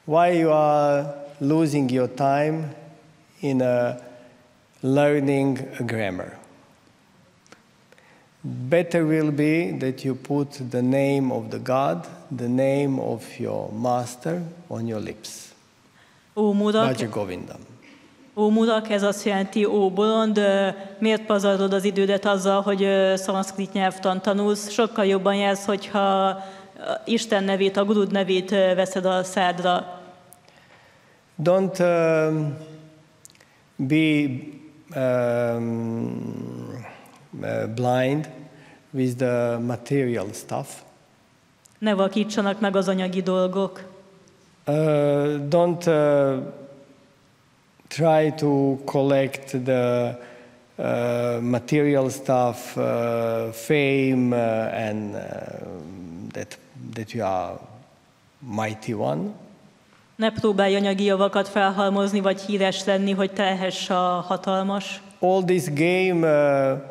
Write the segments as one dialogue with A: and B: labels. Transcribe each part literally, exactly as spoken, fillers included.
A: why you are losing your time in uh, learning a grammar. Better will be that you put the name of the God, the name of your master on your lips.
B: Ó, Murak,
A: Bhaja Govindam.
B: Ó, Murak, ez azt jelenti, ó, bolond, miért pazarlod az idődet azzal, hogy szanszkrit nyelvtant tanulsz? Sokkal jobban jársz, hogyha Isten nevét, a Gurud nevét veszed a szádra.
A: Don't um, be um, uh, blind with the material stuff.
B: Ne vakítsanak meg az anyagi dolgok.
A: Uh, don't uh, try to collect the uh, material stuff, uh, fame, uh, and uh, that, that you are mighty one.
B: Ne próbálj anyagi javakat felhalmozni, vagy híres lenni, hogy te lehess a hatalmas.
A: All this game uh,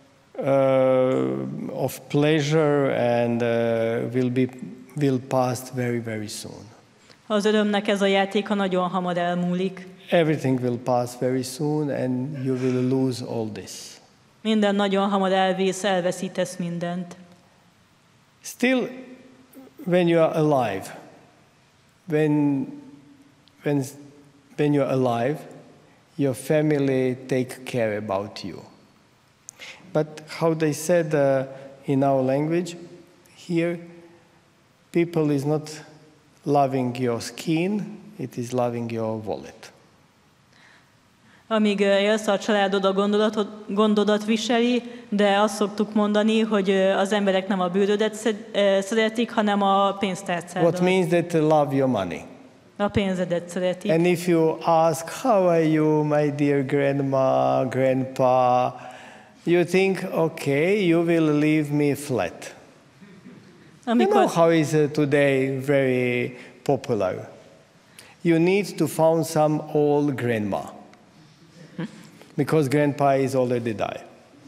A: uh, of pleasure and uh, will be will pass very very soon.
B: Az örömnek ez a játéka nagyon hamar elmúlik.
A: Everything will pass very soon and you will lose all this.
B: Minden nagyon hamar elvész, elveszítesz mindent.
A: Still, when you are alive, when when when you are alive, your family take care about you. But how they said uh, in our language, here, people is not loving your skin, it is loving your wallet.
B: Amíg élsz, a családod a gondodat, gondodat viseli, de azt szoktuk mondani, hogy az emberek nem a bőrödet szeretik, hanem a pénztárcádat.
A: What means that they love your money.
B: A pénzedet szeretik.
A: And if you ask, how are you, my dear grandma, grandpa, you think, okay, you will leave me flat.
B: Amikor...
A: You know how is uh, today very popular. You need to find some old grandma. Because grandpa is already died.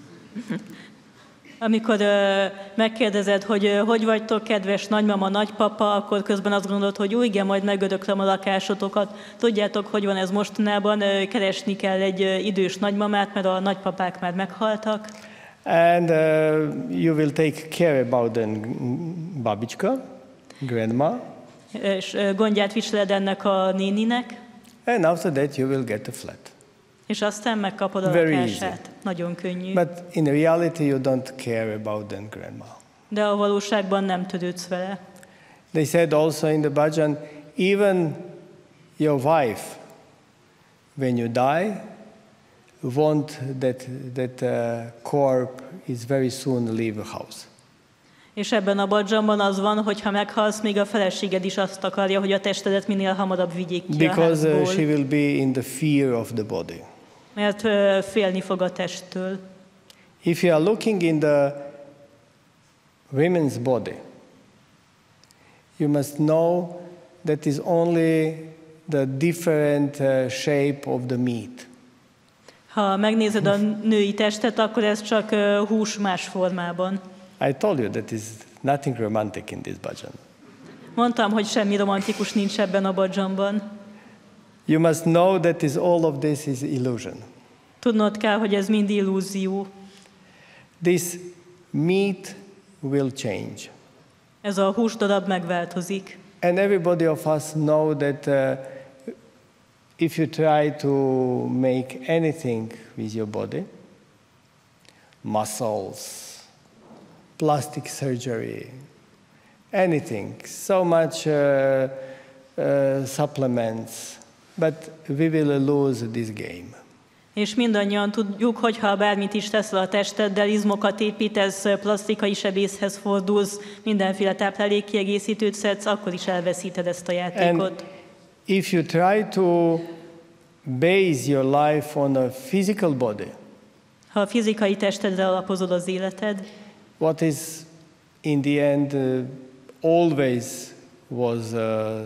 B: Amikor uh, megkérdezed, hogy uh, hogy vagytok, kedves nagymama, nagypapa, akkor közben azt gondolod, hogy úgy, igen, majd megöröklöm a lakásotokat. Tudjátok, hogy van ez mostanában, uh, keresni kell egy uh, idős nagymamát, mert a nagypapák már meghaltak.
A: And uh, you will take care about the babichka, grandma.
B: És uh, gondját viseled ennek a néninek.
A: And after that you will get a flat.
B: És aztán megkapod a
A: Very
B: lakását.
A: easy.
B: Nagyon könnyű.
A: But in reality you don't care about the grandma.
B: De a valóságban nem törődsz vele.
A: They said also in the bhajan, even your wife, when you die, want that that uh, corpse is very soon leave a house.
B: És ebben a bhajanban az van, hogy ha meghalsz, még a feleséged is azt akarja, hogy a testedet minél hamarabb vigyék ki
A: Because
B: a
A: uh,
B: házból.
A: she will be in the fear of the body.
B: Mert uh, félni fog a testtől.
A: If you are looking in the women's body, you must know that is only the different uh, shape of the meat.
B: Ha megnézed a női testet, akkor ez csak uh, hús más formában.
A: I told you that is nothing romantic in this bhajan.
B: Mondtam, hogy semmi romantikus nincs ebben a bhajanban.
A: You must know that is all of this is illusion.
B: Tudnod kell, hogy ez mind illúzió.
A: This meat will change.
B: Ez a húsdarab megváltozik.
A: And everybody of us know that uh, if you try to make anything with your body, muscles, plastic surgery, anything, so much uh, uh, supplements, but we will lose this game.
B: És mindannyian tudjuk, hogy ha bármit is teszel a testeddel, izmokat építesz, plastikai sebészhez fordulsz, mindenféle táplálékkiegészítőt szedsz, akkor is elveszíted ezt a játékot.
A: And if you try to base your life on a physical body,
B: ha a fizikai testedre alapozod az életed,
A: what is in the end uh, always was uh,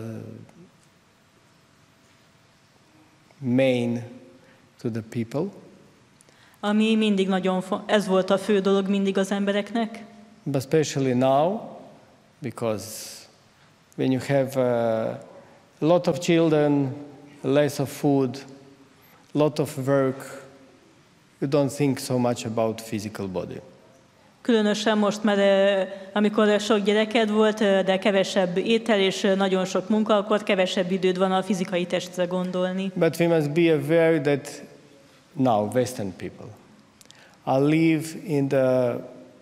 A: main to the people.
B: Ami mindig nagyon fo- ez volt a fő dolog mindig az embereknek.
A: But especially now, because when you have uh, A lot of children, less of food, lot of work. You don't think so much about physical body.
B: Különösen most, mert amikor sok gyereked volt, de kevesebb étel és nagyon sok munka, akkor kevesebb időd van a fizikai testre gondolni.
A: But we must be aware that now Western people are live in the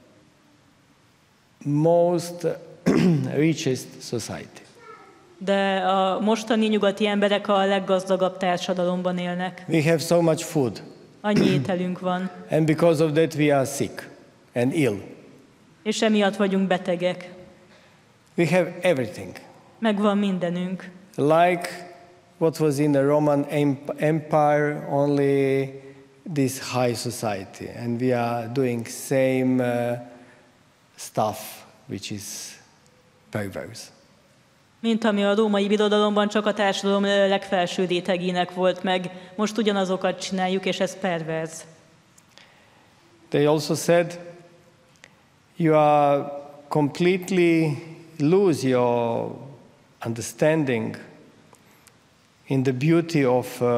A: most richest society.
B: De a mostani nyugati emberek a leggazdagabb társadalomban élnek.
A: We have so much food.
B: Annyi ételünk van.
A: And because of that we are sick and ill.
B: És emiatt vagyunk betegek.
A: We have everything.
B: Megvan mindenünk.
A: Like what was in the Roman Empire, only this high society. And we are doing same uh, stuff, which is perverse.
B: Mint ami a római birodalomban csak a társadalom legfelső rétegének volt meg. Most ugyanazokat csináljuk, és ez perverz.
A: They also said, you are completely lose your understanding in the beauty of uh,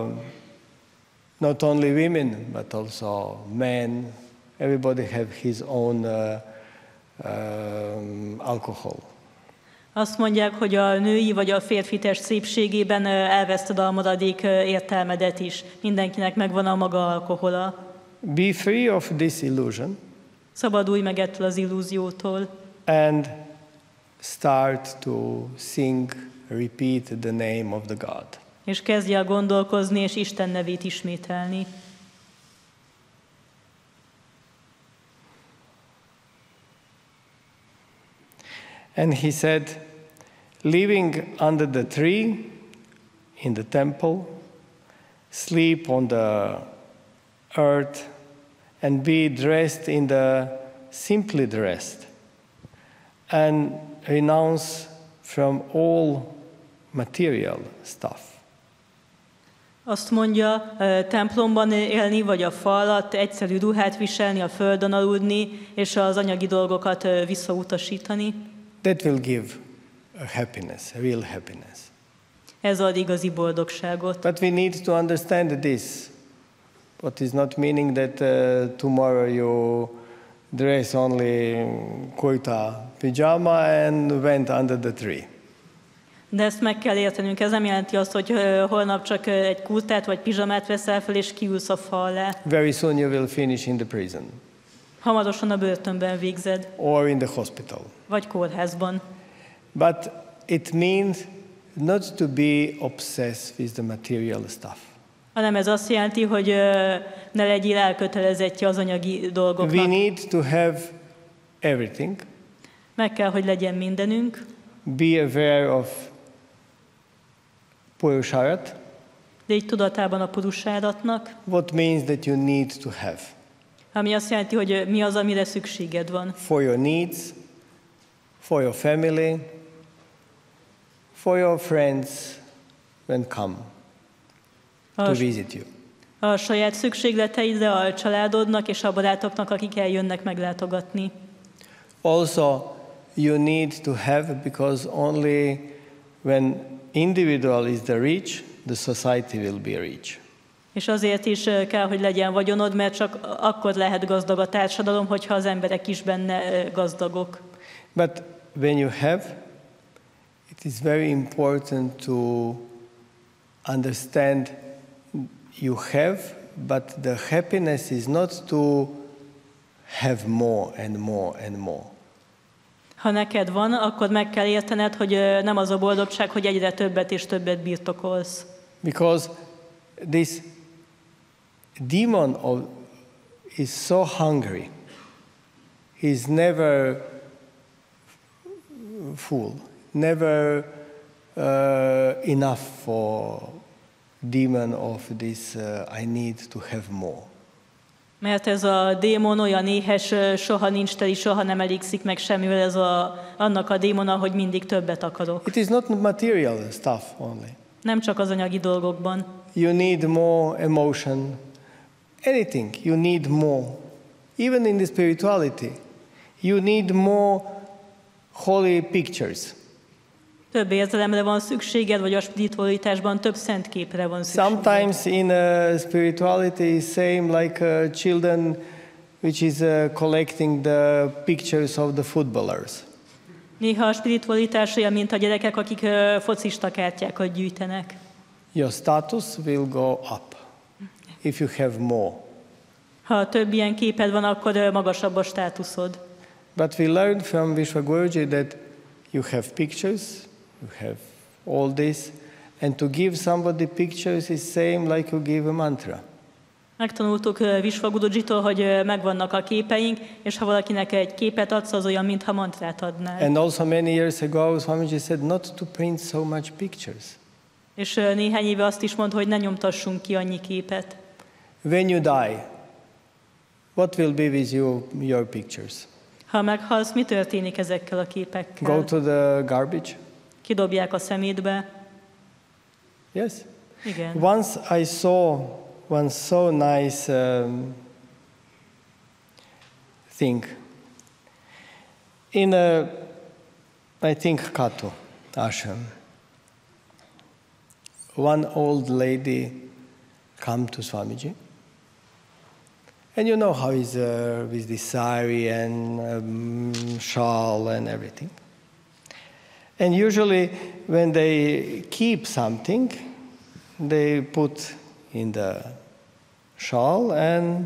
A: not only women, but also men. Everybody have his own uh, um, alcohol.
B: Azt mondják, hogy a női vagy a férfi test szépségében elveszted a maradék értelmedet is. Mindenkinek megvan a maga alkohola.
A: Be free of this illusion.
B: Szabadulj meg ettől az illúziótól.
A: And start to sing, repeat the name of the God.
B: És kezdj el gondolkozni, és Isten nevét ismételni.
A: And he said, living under the tree in the temple, sleep on the earth, and be dressed in the simply dressed, and renounce from all material stuff.
B: Azt mondja, templomban élni, vagy a fal alatt, egyszerű ruhát viselni, a földön aludni, és az anyagi dolgokat visszautasítani.
A: That will give a happiness, a real happiness.
B: Ez ad igazi boldogságot.
A: But we need to understand this. What is not meaning that uh, tomorrow you dress only kurta pyjama and went under the tree.
B: De ezt meg kell értenünk. Ez nem jelenti azt, hogy holnap csak egy kurtát vagy pizsamát veszel fel, és kiülsz a fa alá.
A: Very soon you will finish in the prison.
B: Hamarosan a börtönben végzed.
A: Or in the hospital.
B: Vagy kórházban.
A: But it means not to be obsessed with the material stuff.
B: Hanem ez azt jelenti, hogy ne legyél elkötelezettje az anyagi dolgoknak.
A: We need to have everything.
B: Meg kell, hogy legyen mindenünk.
A: Be aware of Purusharat.
B: Légy tudatában a Purusharatnak.
A: What means that you need to have.
B: Ami azt jelenti, hogy mi az, amire szükséged van.
A: For your needs, for your family, for your friends when come
B: a,
A: to visit you.
B: A saját szükségleteidre, a családodnak és a barátoknak, akik eljönnek meglátogatni.
A: Also, you need to have, because only when individual is the rich, the society will be rich.
B: És azért is kell, hogy legyen vagyonod, mert csak akkor lehet gazdag a társadalom, hogyha az emberek is benne gazdagok.
A: But when you have, it is very important to understand you have, but the happiness is not to have more and more and more.
B: Ha neked van, akkor meg kell értened, hogy nem az a boldogság, hogy egyre többet és többet birtokolsz.
A: Because this demon of, is so hungry. He's never full, never uh, enough for demon of this uh, I need to have more.
B: Mert ez a démon olyan éhes, soha nincs teli, soha nem elégszik meg semmivel, ez a, annak a démona, hogy mindig többet akarok.
A: It is not material stuff only.
B: Nem csak az anyagi dolgokban.
A: You need more emotion. Anything, you need more. Even in the spirituality, you need more holy pictures.
B: Több érzelemre van szükséged, vagy a spiritualitásban több szent képre van szükséged.
A: Sometimes in uh, spirituality is same like uh, children which is uh, collecting the pictures of the footballers.
B: Néha a spiritualitás olyan, mint a gyerekek, akik uh, focista kártyákat gyűjtenek.
A: Your status will go up if you have more.
B: Ha több ilyen képed van, akkor uh, magasabb a státuszod.
A: But we learned from Vishwaguruji that you have pictures, you have all this, and to give somebody pictures is same like you give a mantra.
B: Megtanultuk uh, Vishwagurujitól, hogy uh, megvannak a képeink, és ha valakinek egy képet adsz, az olyan, mintha mantrát adnál.
A: And also many years ago, Swamiji said not to print so much pictures.
B: És uh, néhány éve azt is mondta, hogy ne nyomtassunk ki annyi képet.
A: When you die, what will be with you, your pictures?
B: Ha meghalsz, mi történik ezekkel a képekkel?
A: Go to the garbage?
B: Kidobják a szemétbe?
A: Yes.
B: Igen.
A: Once I saw one so nice um, thing in a, I think, Katu ashram. One old lady come to Swamiji. And you know how is uh, with the sari and um, shawl and everything. And usually when they keep something, they put in the shawl and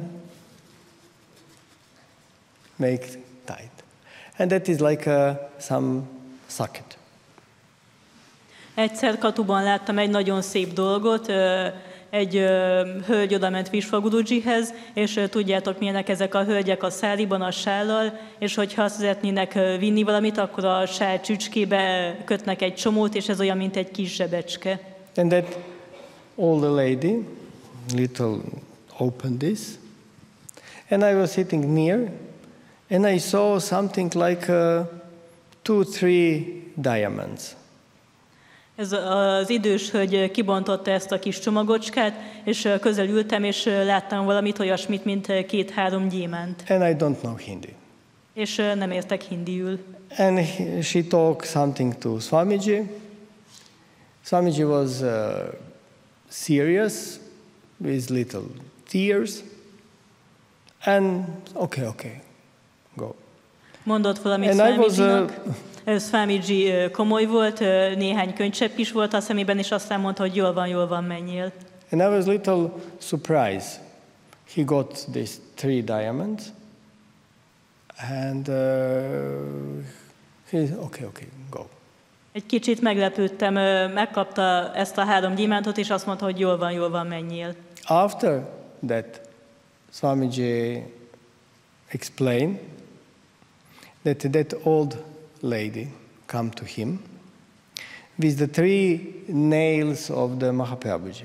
A: make tight. And that is like uh, some socket.
B: Egyszer Katuban láttam egy nagyon szép dolgot, egy hölgy odament Vishwagurujihez, és tudjátok, milyenek ezek a hölgyek a száriban, a sállal, és hogyha szeretnének vinni valamit, akkor a sál csücskébe kötnek egy csomót, és ez olyan, mint egy kis zsebecske.
A: And that old lady, little opened this, and I was sitting near, and I saw something like uh, two, three diamonds.
B: Ez az idős hölgy kibontotta ezt a kis csomagocskát, és közel ültem, és láttam valamit olyasmit, mint két-három gyémánt.
A: And I don't know Hindi.
B: És nem értek hindiül.
A: And he, she talked something to Swamiji. Swamiji was uh, serious, with little tears. And okay, okay, go.
B: Mondott valamit Swamijinak. Swamiji komoly volt, néhány könycsepp is volt a szemében, és aztán mondta, hogy jól van, jól van, menjél.
A: And I was little surprised. He got these three diamonds, and uh, he okay, okay, go.
B: Egy kicsit meglepődtem, megkapta ezt a három gyémántot, és azt mondta, hogy jól van, jól van, menjél.
A: After that, Swamiji explained that that old lady come to him with the three nails of the Mahaprabhuji.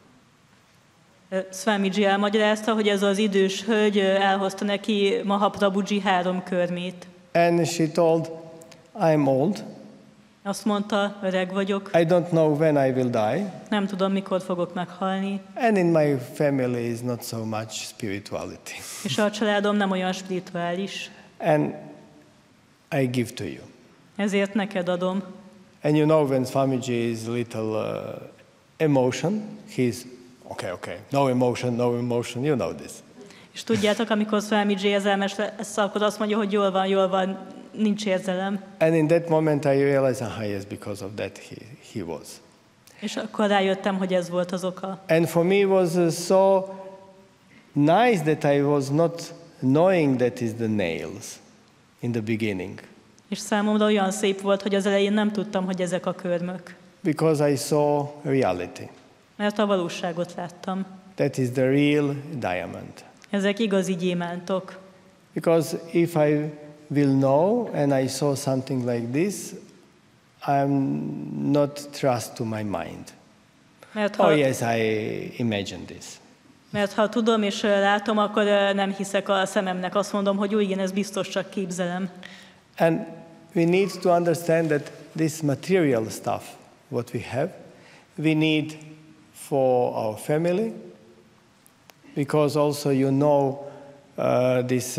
B: Swamiji elmagyarázta, hogy ez az idős hölgy elhozta neki Mahaprabhuji három körmét.
A: And she told, I'm old.
B: Azt mondta, öreg vagyok.
A: I don't know when I will die.
B: Nem tudom, mikor fogok meghalni.
A: And in my family is not so much spirituality.
B: És a családom nem olyan spirituális.
A: And I give to you.
B: Ezért neked adom.
A: And you know when Swamiji is little uh, emotion, he's okay, okay, no emotion, no emotion, you know this.
B: És tudjátok, amikor Swamiji érzelmes lesz, akkor azt mondja, hogy jól van, jól van, nincs érzelem.
A: And in that moment I realized, ah, yes, because of that he, he was.
B: És akkor rájöttem, hogy ez volt az oka.
A: And for me it was uh, so nice that I was not knowing that is the nails in the beginning.
B: És számomra olyan szép volt, hogy az elején nem tudtam, hogy ezek a körmök.
A: Because I saw reality.
B: Mert a valóságot láttam.
A: That is the real diamond.
B: Ezek igazi gyémántok.
A: Because if I will know and I saw something like this, I'm not trust to my mind.
B: Mert ha,
A: Oh yes, I imagine this.
B: Mert ha tudom és látom, akkor nem hiszek a szememnek. Azt mondom, hogy jó, igen, ez biztos csak képzelem.
A: And we need to understand that this material stuff, what we have, we need for our family, because also you know uh, this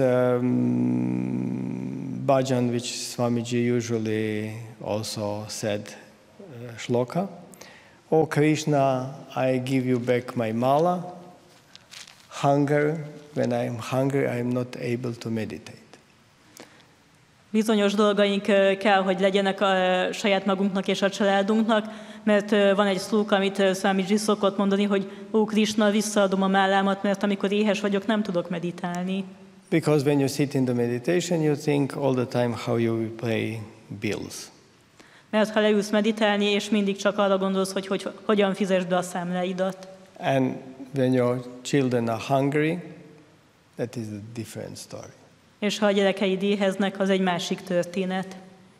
A: um, bhajan which Swamiji usually also said shloka. O Krishna, I give you back my mala. Hunger, when I am hungry, I am not able to meditate.
B: Bizonyos dolgaink kell, hogy legyenek a saját magunknak és a családunknak, mert van egy szlók, amit Swamiji szokott mondani, hogy ó Krishna, visszaadom a mállámat, mert amikor éhes vagyok, nem tudok meditálni.
A: Because when you sit in the meditation, you think all the time how you will pay bills.
B: Mert ha leülsz meditálni, és mindig csak arra gondolsz, hogy, hogy hogyan fizesd be a számláidat.
A: And when your children are hungry, that is a different story.
B: És ha a gyerekeid éheznek, az egy másik történet.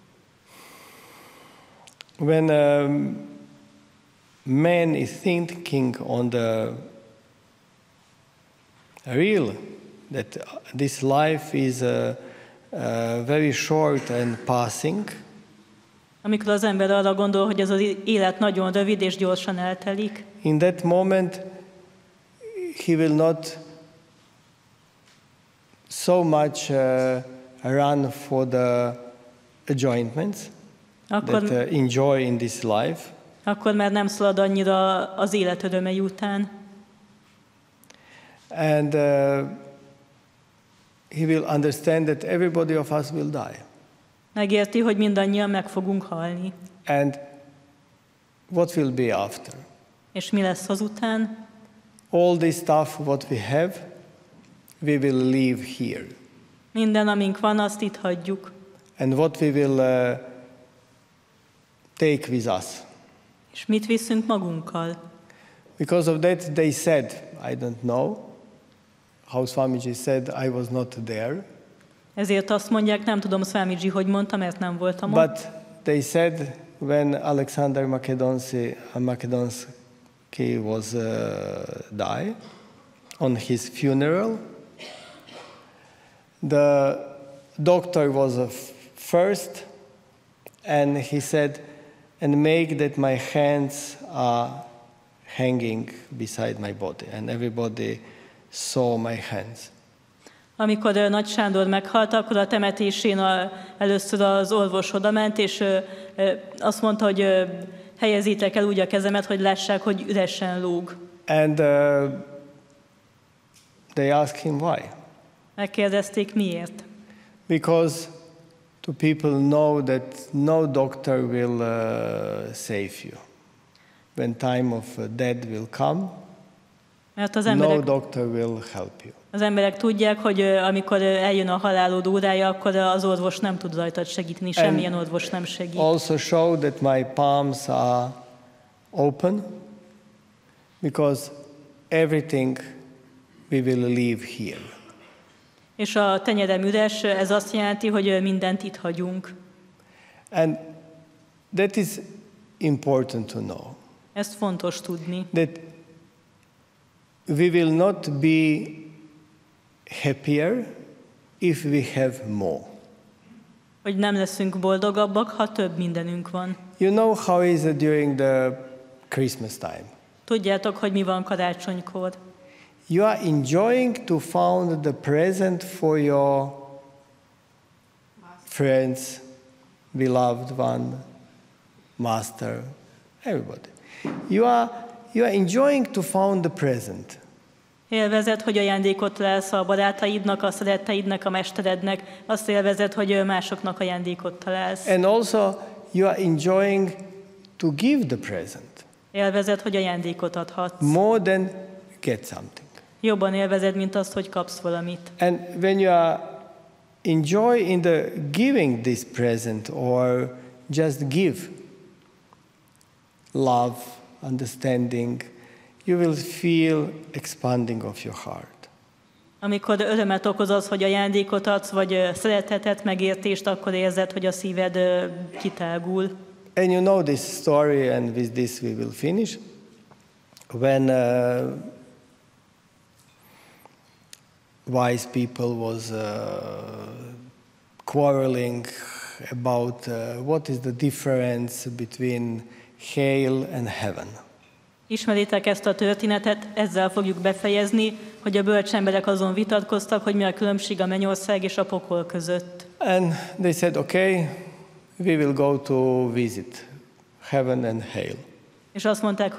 A: When a man is thinking on the real, that this life is uh, uh, very short and passing,
B: amikor az ember arra gondol, hogy ez az élet nagyon rövid és gyorsan eltelik,
A: in that moment he will not so much uh, run for the enjoyments
B: akkor,
A: that uh, enjoy in this life.
B: akkor már nem szalad annyira az élet örömei után.
A: And uh, he will understand that everybody of us will die.
B: Megérti, hogy mindannyian meg fogunk halni.
A: And what will be after?
B: És mi lesz azután?
A: All this stuff what we have, we will leave here.
B: Minden, amink van, azt itt hagyjuk.
A: And what we will uh, take with us.
B: És mit viszünk magunkkal?
A: Because of that they said, I don't know, how Swamiji said, I was not there.
B: Ezért azt mondják, nem tudom Swamiji, hogy mondta, mert nem voltam ott.
A: But they said when Alexander Makedonski, Makedonski was uh, died, on his funeral, the doctor was uh, first, and he said, and make that my hands are hanging beside my body, and everybody saw my hands.
B: Amikor Nagy Sándor meghalt, akkor a temetésén a, először az orvos odament, és ö, ö, azt mondta, hogy ö, helyezzétek el úgy a kezemet, hogy lássák, hogy üresen lóg.
A: And uh, they asked him why.
B: Megkérdezték, miért.
A: Because to people know that no doctor will uh, save you. When time of death will come,
B: Mert az
A: no
B: emberek,
A: doctor will help you.
B: az emberek tudják, hogy ö, amikor ö, eljön a halálod órája, akkor az orvos nem tud rajtad segíteni, semmilyen orvos nem segít.
A: Also show that my palms are open, because everything we will leave here.
B: És a tenyerem üres, ez azt jelenti, hogy mindent itt hagyunk.
A: And that is important to know.
B: Ezt fontos tudni.
A: That we will not be happier if we have more.
B: Hogy nem leszünk boldogabbak, ha több mindenünk van.
A: You know how is it during the Christmas time?
B: Tudjátok, hogy mi van karácsonykor.
A: You are enjoying to find the present for your friends, beloved one, master, everybody. You are, you are enjoying to find the present.
B: Élvezed, hogy ajándékot találsz a barátaidnak, a szeretteidnek, a mesterednek. Azt élvezed, hogy másoknak ajándékot találsz.
A: And also you are enjoying to give the present.
B: Élvezed, hogy ajándékot adhatsz.
A: More than get something.
B: Jobban élvezed, mint azt, hogy kapsz valamit.
A: And when you are enjoy in the giving this present or just give love, understanding, you will feel expanding of your heart.
B: Amikor örömet okoz az, hogy ajándékot adsz, vagy szeretetet, megértést, akkor érzed, hogy a szíved kitágul.
A: And you know this story, and with this we will finish. When uh, wise people was uh, quarreling about uh, what is the difference between hell and heaven.
B: Ismeritek ezt a történetet, ezzel fogjuk befejezni, hogy a bölcs emberek azon vitatkoztak, hogy mi a különbség a mennyország és a pokol között.
A: And they said, okay, we will go to visit heaven and hell.
B: És azt mondták,